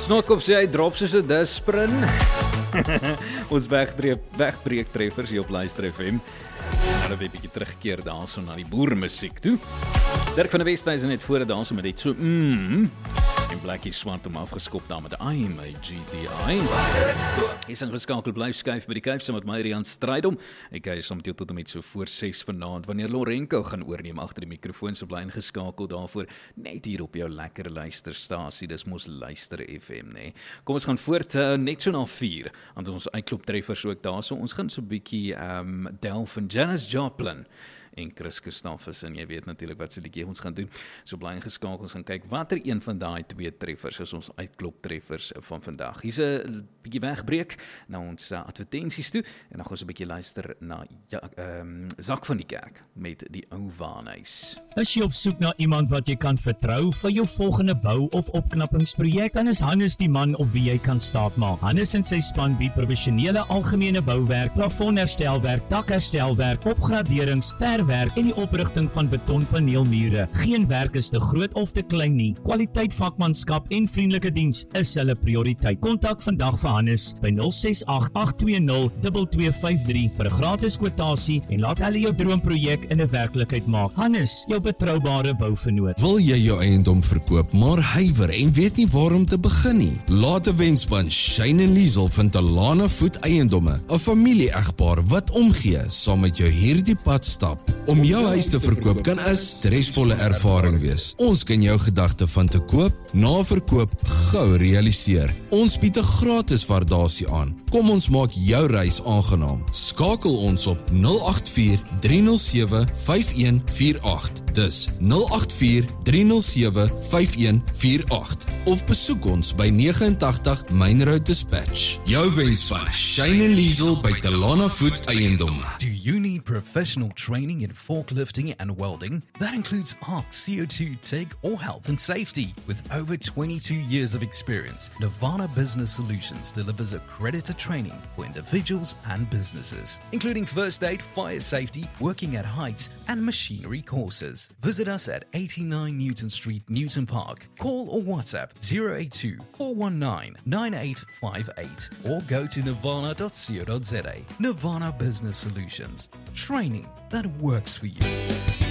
Snotkop sê hy drop soos 'n disprin. Ons wegbreektreffers hier op Luister FM. Nou 'n bietjie terugkeer daarso na die boermusiek toe. Dirk van die Westhuizen net voor daarso met dit so en Blackie Swart om afgeskop daar met I am a GDI. Is ingeskakel bly skuif by die kuif saam met my Rian Strydom. Ek kyk soms tot en met so voor 6 vanaand wanneer Lorenko gaan oorneem agter die mikrofoon, so bly ingeskakel daarvoor net hier op jou lekker luisterstasie. Dis mos Luister FM, nee. Kom ons gaan voort net so na 4 aan ons uitkloptreffers ook daarso. Ons gaan so 'n bietjie delf in Janis Joplin en Chris Christoffers, en jy weet natuurlik wat se liedjie ons gaan doen. So bly ingeskakel, ons gaan kyk watter een van daai 2 treffers is ons uitkloptreffers van vandag. Hier's 'n bietjie wegbreek na ons advertensies toe en dan gaan ons 'n bietjie luister na Zak van die Kerk met die ou waanhuis. Is jy op soek na iemand wat jy kan vertrou vir jou volgende bou- of opknappingsprojek, dan is Hannes die man op wie jy kan staatmaak. Hannes en sy span bied professionele algemene bouwerk, plafonherstelwerk, dakherstelwerk, opgraderings, verwerk en die oprigting van betonpaneelmure. Geen werk is te groot of te klein nie. Kwaliteit vakmanskap en vriendelike diens is hulle prioriteit. Kontak vandag vir Hannes by 068-820-2253 vir 'n gratis kwotasie en laat hulle jou droomprojek in 'n werklikheid maak. Hannes, jou betroubare bouvernoot. Wil jy jou eiendom verkoop, maar huiwer en weet nie waar om te begin nie? Laat 'n wenspan Shane en Liesel van Talana Voet Eiendomme, 'n familie-egpaar wat omgee saam met jou hierdie pad stap. Om jou huis te verkoop kan 'n stresvolle ervaring wees. Ons kan jou gedagte van te koop, na verkoop gou realiseer. Ons bied 'n gratis waardasie aan. Kom ons maak jou reis aangenaam. Skakel ons op 084-307-5148. Dis 084-307-5148. Of besoek ons by 89 Main Road Dispatch. Jou wenspan Shane en Liesel by Talana Voet Eiendomme. Do you need professional training in forklifting and welding? That includes ARC, CO2, TIG, or health and safety. With over 22 years of experience, Nirvana Business Solutions delivers accredited training for individuals and businesses, including first aid, fire safety, working at heights, and machinery courses. Visit us at 89 Newton Street, Newton Park. Call or WhatsApp 082-419-9858 or go to nirvana.co.za. Nirvana Business Solutions. Training that works for you.